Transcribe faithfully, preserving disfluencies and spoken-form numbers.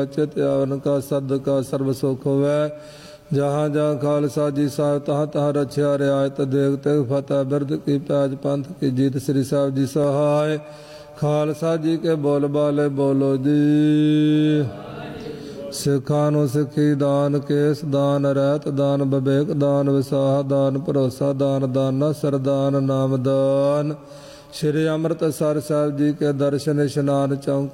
चित आवन का सद का सर्व सुख होवै। जहाँ जहाँ खालसा जी साहिब तहाँ तहाँ रक्षा रियायत देख तेग फतेह बिरद की पैज पंथ की जीत। श्री साहिब जी सहाय खालसा जी के बोल बाले बोलो जी। सिखा नु सिखी दान केस दान रहत दान विवेक दान विसाह दान भरोसा दान दाना सरदान नाम दान। श्री अमृतसर साहिब जी के दर्शन इशनान चौक